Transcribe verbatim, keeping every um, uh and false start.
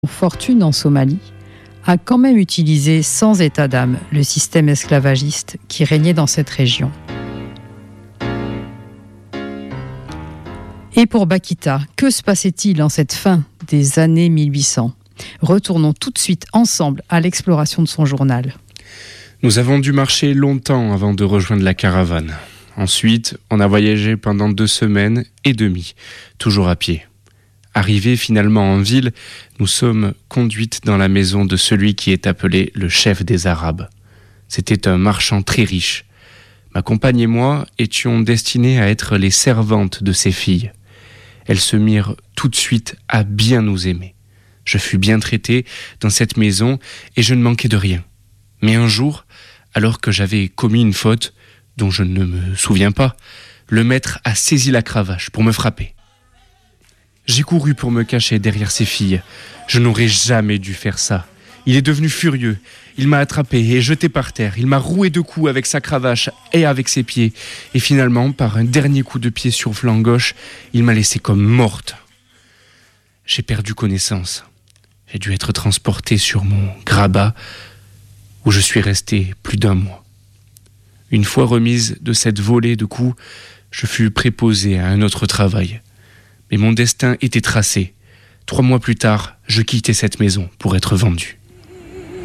Fortune en Somalie a quand même utilisé sans état d'âme le système esclavagiste qui régnait dans cette région. Et pour Bakita, que se passait-il en cette fin des années mille huit cents ? Retournons tout de suite ensemble à l'exploration de son journal. Nous avons dû marcher longtemps avant de rejoindre la caravane. Ensuite, on a voyagé pendant deux semaines et demie, toujours à pied. Arrivés finalement en ville, nous sommes conduites dans la maison de celui qui est appelé le chef des Arabes. C'était un marchand très riche. Ma compagne et moi étions destinées à être les servantes de ses filles. Elles se mirent tout de suite à bien nous aimer. Je fus bien traitée dans cette maison et je ne manquais de rien. Mais un jour, alors que j'avais commis une faute dont je ne me souviens pas, le maître a saisi la cravache pour me frapper. J'ai couru pour me cacher derrière ses filles. Je n'aurais jamais dû faire ça. Il est devenu furieux. Il m'a attrapé et jeté par terre. Il m'a roué de coups avec sa cravache et avec ses pieds. Et finalement, par un dernier coup de pied sur le flanc gauche, il m'a laissé comme morte. J'ai perdu connaissance. J'ai dû être transporté sur mon grabat où je suis resté plus d'un mois. Une fois remise de cette volée de coups, je fus préposé à un autre travail. Mais mon destin était tracé. Trois mois plus tard, je quittais cette maison pour être vendu.